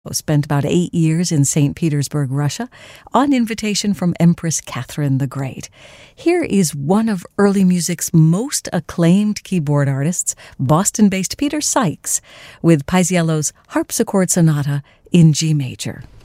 Spent about 8 years in St. Petersburg, Russia, on invitation from Empress Catherine the Great. Here is one of early music's most acclaimed keyboard artists, Boston-based Peter Sykes, with Paisiello's Harpsichord Sonata in G major.